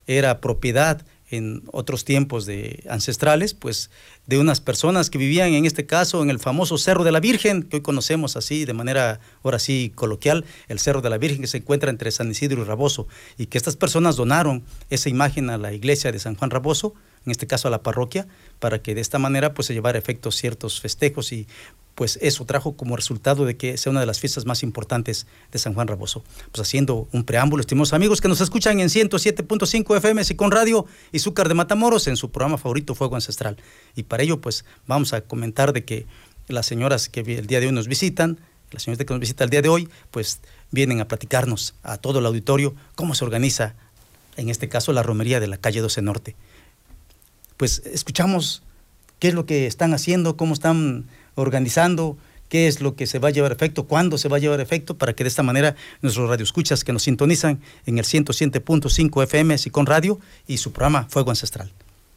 era propiedad en otros tiempos ancestrales, pues de unas personas que vivían en este caso en el famoso Cerro de la Virgen, que hoy conocemos así de manera, ahora sí, coloquial, el Cerro de la Virgen que se encuentra entre San Isidro y Raboso, y que estas personas donaron esa imagen a la iglesia de San Juan Raboso, en este caso a la parroquia, para que de esta manera pues se llevara a efecto ciertos festejos, y pues eso trajo como resultado de que sea una de las fiestas más importantes de San Juan Raboso. Pues haciendo un preámbulo, estimados amigos que nos escuchan en 107.5 FM Sicón Radio y Zúcar de Matamoros en su programa favorito Fuego Ancestral. Y para ello pues vamos a comentar de que las señoras que el día de hoy nos visitan, las señoras que nos visitan el día de hoy, pues vienen a platicarnos a todo el auditorio cómo se organiza, en este caso, la romería de la calle 12 Norte. Pues escuchamos qué es lo que están haciendo, cómo están organizando, qué es lo que se va a llevar a efecto, cuándo se va a llevar a efecto, para que de esta manera nuestros radioescuchas que nos sintonizan en el 107.5 FM Sicón Radio y su programa Fuego Ancestral.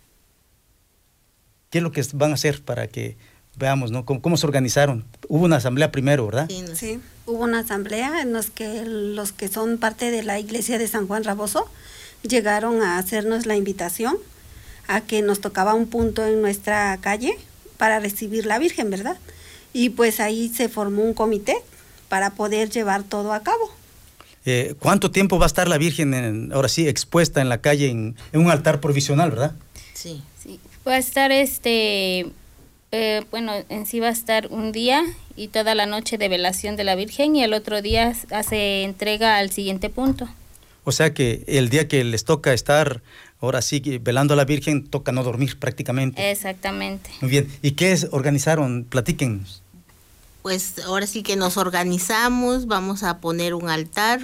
¿Qué es lo que van a hacer para que veamos, ¿no? ¿Cómo se organizaron? Hubo una asamblea primero, ¿verdad? Sí, hubo una asamblea en los que son parte de la iglesia de San Juan Raboso llegaron a hacernos la invitación a que nos tocaba un punto en nuestra calle para recibir la Virgen, ¿verdad? Y pues ahí se formó un comité para poder llevar todo a cabo. ¿Cuánto tiempo va a estar la Virgen ahora sí expuesta en la calle en un altar provisional, verdad? Sí. Va a estar bueno, en sí va a estar un día y toda la noche de velación de la Virgen, y el otro día se entrega al siguiente punto. O sea que el día que les toca estar ahora sí velando a la Virgen, toca no dormir prácticamente. Exactamente. Muy bien. ¿Y qué organizaron? Platíquenos. Pues ahora sí que nos organizamos, vamos a poner un altar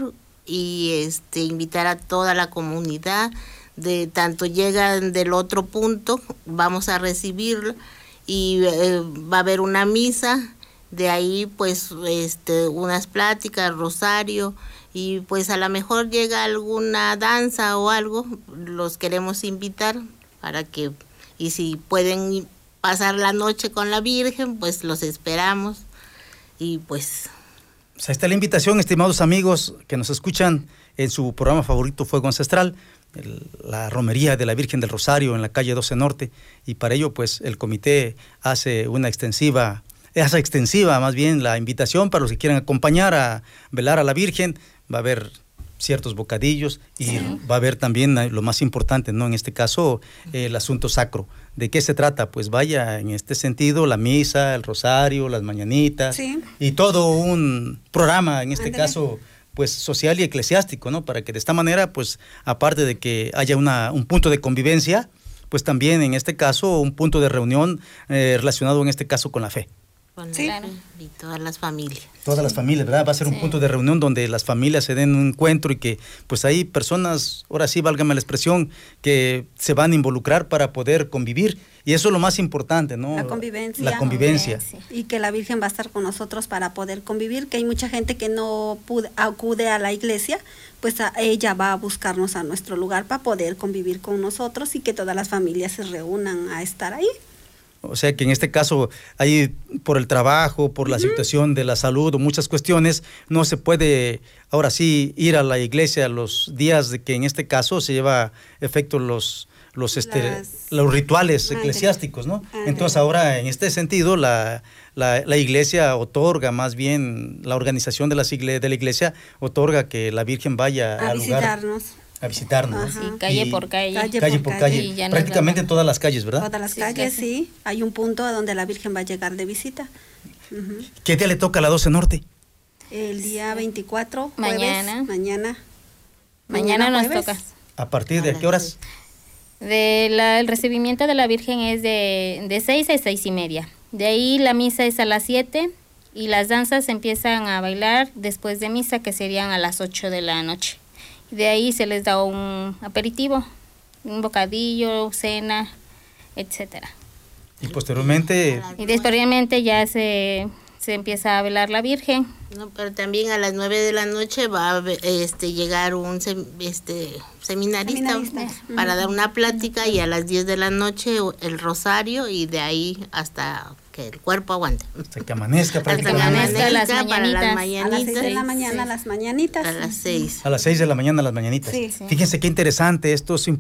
y invitar a toda la comunidad, de tanto llegan del otro punto, vamos a recibirlo y va a haber una misa, de ahí pues unas pláticas, rosario, y pues a lo mejor llega alguna danza o algo, los queremos invitar para que, y si pueden pasar la noche con la Virgen, pues los esperamos. Y pues ahí está la invitación, estimados amigos que nos escuchan en su programa favorito Fuego Ancestral, la romería de la Virgen del Rosario en la calle 12 Norte, y para ello pues el comité hace extensiva más bien la invitación para los que quieran acompañar a velar a la Virgen. Va a haber ciertos bocadillos y sí, va a haber también lo más importante, ¿no? En este caso, el asunto sacro. ¿De qué se trata? Pues vaya, en este sentido, la misa, el rosario, las mañanitas, sí, y todo un programa, en este caso, pues social y eclesiástico, ¿no? Para que de esta manera, pues, aparte de que haya un punto de convivencia, pues también en este caso un punto de reunión relacionado en este caso con la fe. Sí, claro. Y todas las familias. Todas las familias, ¿verdad? Va a ser un punto de reunión donde las familias se den un encuentro y que pues hay personas, ahora sí, válgame la expresión, que se van a involucrar para poder convivir. Y eso es lo más importante, ¿no? La convivencia. La convivencia. Y que la Virgen va a estar con nosotros para poder convivir, que hay mucha gente que no acude a la iglesia, pues ella va a buscarnos a nuestro lugar para poder convivir con nosotros y que todas las familias se reúnan a estar ahí. O sea que en este caso, ahí por el trabajo, por la situación de la salud o muchas cuestiones, no se puede ahora sí ir a la iglesia los días de que en este caso se lleva a efecto los rituales eclesiásticos, ¿no? Entonces ahora en este sentido la iglesia otorga, más bien la organización de la iglesia otorga que la Virgen vaya a visitarnos. A visitarnos. Sí, calle por calle. Prácticamente en todas las calles, ¿verdad? Todas las calles, sí. Hay un punto a donde la Virgen va a llegar de visita. ¿Qué día le toca a la 12 Norte? El día 24, mañana. Jueves, mañana nos toca. ¿A partir de qué horas? El recibimiento de la Virgen es de 6 a 6:30. De ahí la misa es a las 7 y las danzas empiezan a bailar después de misa, que serían a las 8 de la noche. De ahí se les da un aperitivo, un bocadillo, cena, etcétera. Y posteriormente... Y posteriormente ya se se empieza a velar la Virgen. No, pero también a las 9 de la noche va a llegar un seminarista para dar una plática, y a las 10 de la noche el rosario, y de ahí hasta que el cuerpo aguante. Hasta que amanezca prácticamente. Hasta que amanezca las para las mañanitas. A las 6 de la mañanitas. mañana las mañanitas. A las 6. A las 6 de la mañana las mañanitas. Sí. Fíjense qué interesante, esto es